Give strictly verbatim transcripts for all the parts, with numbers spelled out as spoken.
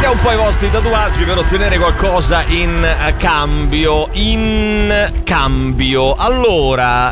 Vediamo un po' i vostri tatuaggi per ottenere qualcosa in cambio. In cambio. Allora,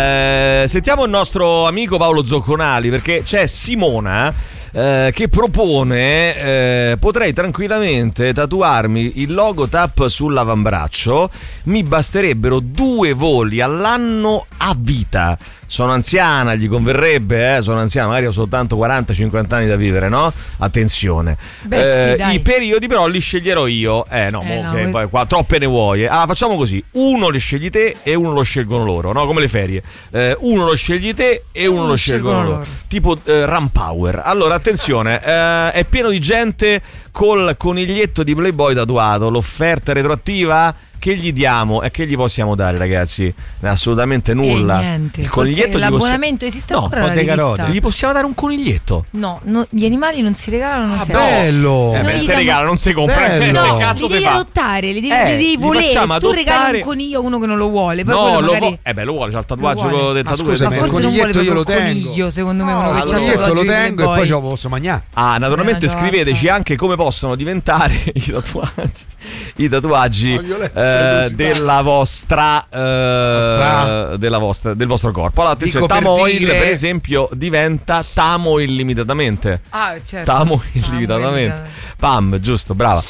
eh, sentiamo il nostro amico Paolo Zocconali, perché c'è Simona Eh, che propone eh, potrei tranquillamente tatuarmi il logo T A P sull'avambraccio, mi basterebbero due voli all'anno a vita. Sono anziana, gli converrebbe, eh? Sono anziana, magari ho soltanto quaranta cinquanta anni da vivere, no? Attenzione. Beh, eh, sì, I periodi però li sceglierò io. Eh no, eh, mo, no che, que- poi, qua, troppe ne vuoi. Ah, facciamo così: uno li scegli te e uno lo scelgono loro, no? Come le ferie. Eh, uno lo scegli te e uno, uno lo scelgono, scelgono loro. loro. Tipo eh, Run Power. Allora, attenzione, eh, è pieno di gente col coniglietto di Playboy tatuato. L'offerta retroattiva che gli diamo e che gli possiamo dare, ragazzi? Assolutamente nulla. Eh, niente. Il coniglietto l'abbonamento possi- esiste no, ancora la rivista? Gli possiamo dare un coniglietto? No, no, gli animali non si regalano, non ah, si bello. Eh, non beh, gli si diamo... regala, non si compra. Bello. No, che cazzo li devi fa? adottare, li devi, Eh, li devi li volere. facciamo Se tu regali adottare- un coniglio a uno che non lo vuole, poi No, quello lo magari... vo- eh beh, lo vuole, c'ha il tatuaggio vuole. del Ma tatuaggio. scusa, Ma il forse non vuole coniglietto io proprio lo il tengo. coniglio, secondo me, uno che allora, c'ha il Io te lo tatuaggio di tengo e Playboy. poi ce lo posso mangiare. Ah, naturalmente Una scriveteci giornata. anche come possono diventare i tatuaggi i tatuaggi La violenza, eh, della vostra, eh, Vostra. della vostra del vostro corpo. Allora, attenzione, Dico per Tamoil dire- per esempio diventa Tamo illimitatamente. Ah, certo. Tamo Tamo illimitatamente. illimitatamente. Pam, giusto, brava.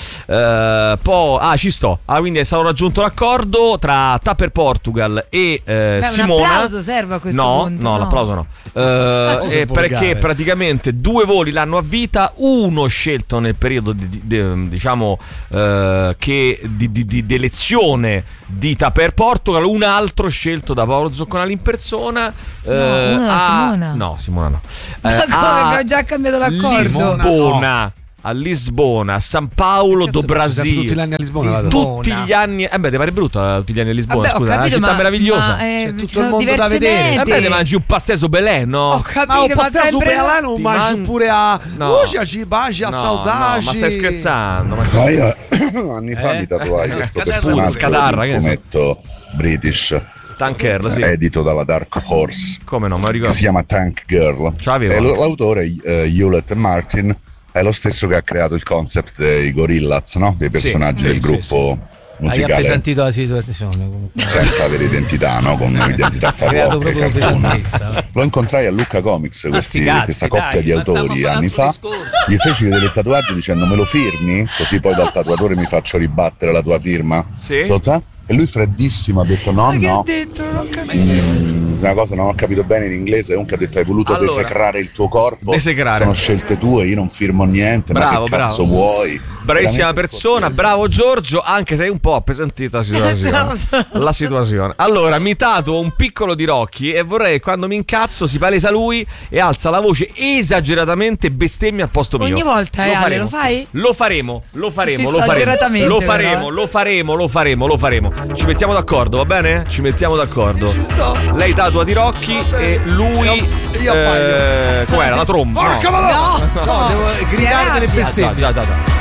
Eh, poi ah, ci sto. Ah, quindi è stato raggiunto l'accordo tra Tupper Portugal e eh, Beh, Simona. un applauso serve a questo no, punto. No, l'applauso no. Eh, Cosa eh, perché volgare. praticamente due voli l'hanno a vita, uno scelto nel periodo di, di- di- diciamo eh, che di, di, di, di elezione di Tupper Portugal, un altro scelto da Paolo Zocconali in persona. No, uno da a- Simona. No, Simona no. Ma come, a abbiamo già cambiato l'accordo. Lisbona. A Lisbona, a San Paolo do Cazzo, sono sempre Brasil. tutti gli anni a Lisbona, vado. Tutti gli anni. Eh beh, ti pare brutto eh, tutti gli anni a Lisbona. Vabbè, ho scusa, è una capito, città ma- meravigliosa. ma, eh, C'è tutto ci sono il mondo da diverse vedere. mete. Eh beh, ti mangi un pasteso belè, no? Ho capito, Ma un ma pastato sempre super là non Ti mangi man- pure a No. Uci, a Cibaci, a No, Saudagi. no, ma stai scherzando? Ma No, io anni fa Eh? mi tatuai questo Scatarra, personaggio scatarra, di che un ne so. fumetto British Tanker, sì. edito dalla Dark Horse Come no, me lo che ricordo. si chiama Tank Girl. Ce l'avevo. E lo- l'autore eh, Hewlett Martin è lo stesso che ha creato il concept dei Gorillaz, no? Dei personaggi sì, del sì, gruppo Hai musicale appesantito la situazione comunque. senza avere identità, no? Con un'identità Ha creato farlocca e proprio cartone. pesantezza. Lo incontrai a Lucca Comics, Ma questi- sti cazzi, questa coppia dai, di ma autori stiamo anni parlando fa. di discorso. Gli feci vedere il tatuaggio dicendo: me lo firmi? Così poi dal tatuatore mi faccio ribattere la tua firma. Sì. Sotto? E lui freddissimo ha detto no, Ma che no. ha detto? Non ho capito. Mm, una cosa non ho capito bene in inglese. Comunque ha detto: hai voluto Allora, desecrare il tuo corpo. desecrare. Sono scelte tue, io non firmo niente. Bravo, ma che cazzo bravo. vuoi? Bravissima Veramente persona, bravo Giorgio, anche se hai un po' appesantita la situazione. La situazione. Allora, mi tatuo un piccolo di Rocky e vorrei che quando mi incazzo si palesa lui e alza la voce esageratamente, bestemmia al posto mio. Ogni volta, eh, Ale, faremo. lo fai? Lo faremo, lo faremo, lo faremo. Esageratamente, Lo però, faremo, eh. lo faremo, lo faremo, lo faremo. Ci mettiamo d'accordo, va bene? Ci mettiamo d'accordo. Ci sto. Lei tatua di Rocky e lui Io- io appaio. eh, com'era? La tromba? Porca No. madonna! No, devo gridare delle rabbia. Già, bestemmie. già, già, già.